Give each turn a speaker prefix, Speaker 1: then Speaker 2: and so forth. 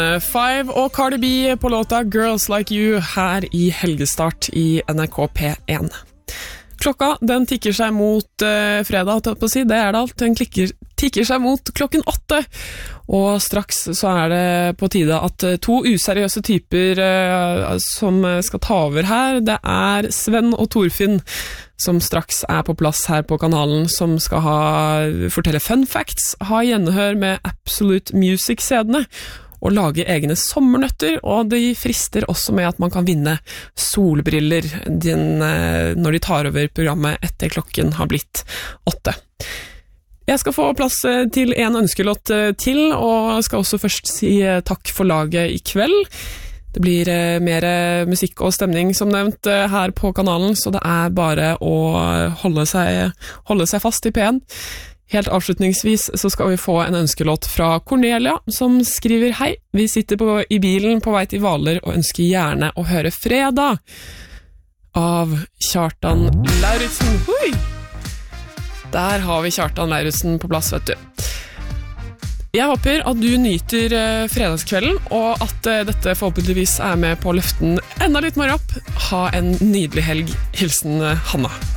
Speaker 1: Five og Cardi B på låta Girls Like You her i helgestart i NRK P1. Klokka, den tikker seg mot fredag, på å si. Det er det alt. Den tikker seg mot 8:00. Og straks så er det på tide at to useriøse typer som skal ta over her, det er Sven og Torfinn, som straks er på plass her på kanalen, som skal fortelle fun facts, ha gjenhør med Absolute Music-sedene, og lage egne sommernøtter, og de frister også med at man kan vinne solbriller når de tar over programmet etter klokken har blitt 8. Jeg skal få plass til en ønskelåt til, og skal også først si takk for laget i kveld. Det blir mer musikk og stemning som nevnt her på kanalen, så det er bare å holde seg fast i P1. Helt avslutningsvis så skal vi få en ønskelåt fra Cornelia, som skriver: Hei, vi sitter i bilen på vei til Hvaler og ønsker gjerne å høre Fredag av Kjartan Lauritzen. Hui! Der har vi Kjartan Lauritzen på plass, vet du. Jeg håper at du nyter fredagskvelden, og at dette forhåpentligvis er med på å løfte den enda litt mer opp. Ha en nydelig helg. Hilsen Hanna.